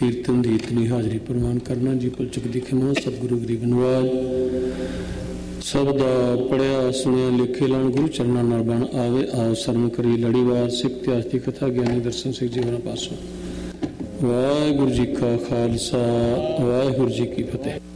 ਕੀਰਤਨ ਦੀ ਇਤਨੀ ਹਾਜ਼ਰੀ ਪ੍ਰਵਾਨ ਕਰਨਾ ਜੀ। ਭੁੱਲ ਚੁੱਕ ਦੀ ਖਿਮਾ ਸਤਿਗੁਰੂ ਗਰੀਬ ਨਵਾਜ ਸਭ ਦਾ ਪੜ੍ਹਿਆ ਸੁਣਿਆ ਲਿਖੇ ਲਾਉਣ ਗੁਰੂ ਚਰਨਾਂ ਨਾਲ ਬਣ ਆਵੇ। ਆਓ ਸਰਮ ਕਰੀ ਲੜੀਵਾਰ ਸਿੱਖ ਇਤਿਹਾਸ ਦੀ ਕਥਾ ਗਿਆਨੀ ਦਰਸ਼ਨ ਸਿੰਘ ਜੀ ਹੋਰਾਂ ਪਾਸੋਂ। ਵਾਹਿਗੁਰੂ ਜੀ ਕਾ ਖਾਲਸਾ ਵਾਹਿਗੁਰੂ ਜੀ ਕੀ ਫਤਿਹ।